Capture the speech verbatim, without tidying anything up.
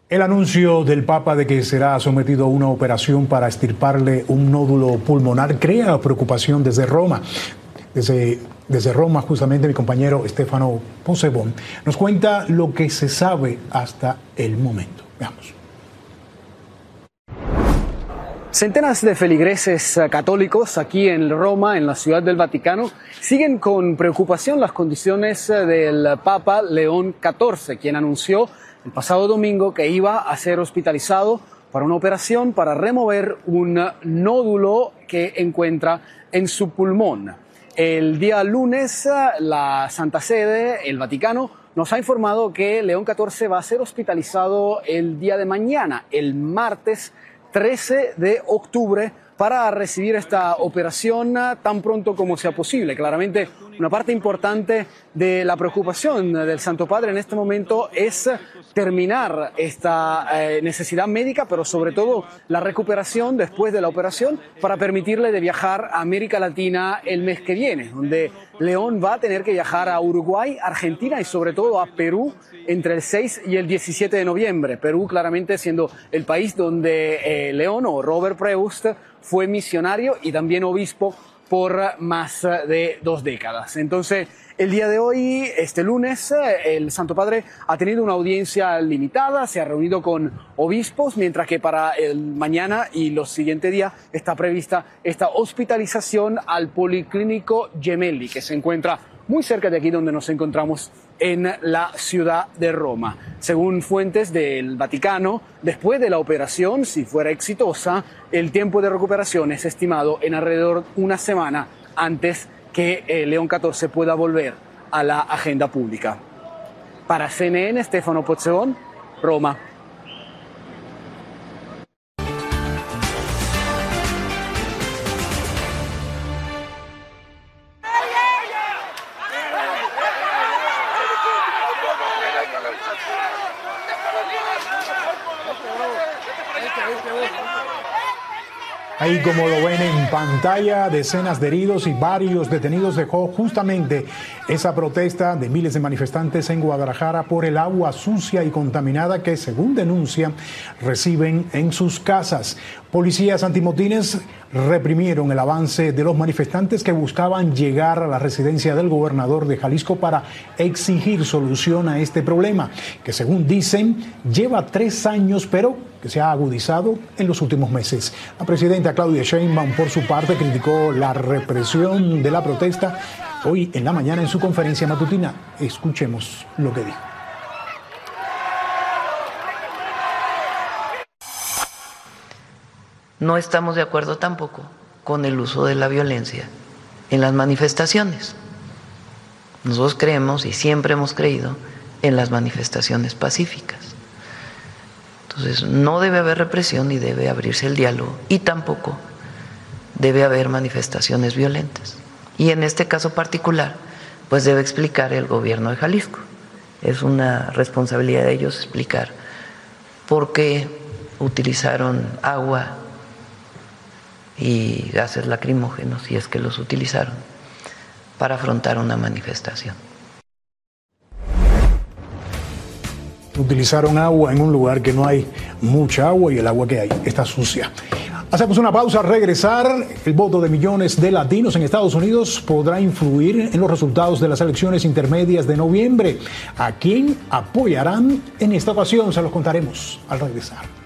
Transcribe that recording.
El anuncio del Papa de que será sometido a una operación para extirparle un nódulo pulmonar crea preocupación desde Roma. Desde, desde Roma, justamente, mi compañero Stefano Possebon nos cuenta lo que se sabe hasta el momento. Veamos. Centenas de feligreses católicos aquí en Roma, en la Ciudad del Vaticano, siguen con preocupación las condiciones del Papa León catorce, quien anunció el pasado domingo que iba a ser hospitalizado para una operación para remover un nódulo que encuentra en su pulmón. El día lunes, la Santa Sede, el Vaticano, nos ha informado que León catorce va a ser hospitalizado el día de mañana, el martes trece de octubre, para recibir esta operación tan pronto como sea posible. Claramente, una parte importante de la preocupación del Santo Padre en este momento es terminar esta eh, necesidad médica, pero sobre todo la recuperación después de la operación para permitirle de viajar a América Latina el mes que viene, donde León va a tener que viajar a Uruguay, Argentina y sobre todo a Perú entre el seis y el diecisiete de noviembre. Perú claramente siendo el país donde eh, León o Robert Prevost fue misionario y también obispo por más de dos décadas. Entonces, el día de hoy, este lunes, el Santo Padre ha tenido una audiencia limitada, se ha reunido con obispos, mientras que para el mañana y los siguientes días está prevista esta hospitalización al Policlínico Gemelli, que se encuentra muy cerca de aquí donde nos encontramos en la ciudad de Roma. Según fuentes del Vaticano, después de la operación, si fuera exitosa, el tiempo de recuperación es estimado en alrededor de una semana antes que eh, León catorce pueda volver a la agenda pública. Para C N N, Stefano Possebon, Roma. Ahí, como lo ven en pantalla, decenas de heridos y varios detenidos dejó justamente esa protesta de miles de manifestantes en Guadalajara por el agua sucia y contaminada que, según denuncian, reciben en sus casas. Policías antimotines reprimieron el avance de los manifestantes que buscaban llegar a la residencia del gobernador de Jalisco para exigir solución a este problema, que según dicen lleva tres años, pero que se ha agudizado en los últimos meses. La presidenta Claudia Sheinbaum, por su parte, criticó la represión de la protesta hoy en la mañana en su conferencia matutina. Escuchemos lo que dijo. No estamos de acuerdo tampoco con el uso de la violencia en las manifestaciones. Nosotros creemos y siempre hemos creído en las manifestaciones pacíficas. Entonces, no debe haber represión ni debe abrirse el diálogo y tampoco debe haber manifestaciones violentas. Y en este caso particular, pues debe explicar el gobierno de Jalisco. Es una responsabilidad de ellos explicar por qué utilizaron agua y gases lacrimógenos, si es que los utilizaron, para afrontar una manifestación. Utilizaron agua en un lugar que no hay mucha agua y el agua que hay está sucia. Hacemos una pausa. Al regresar, el voto de millones de latinos en Estados Unidos podrá influir en los resultados de las elecciones intermedias de noviembre. ¿A quién apoyarán en esta ocasión? Se los contaremos al regresar.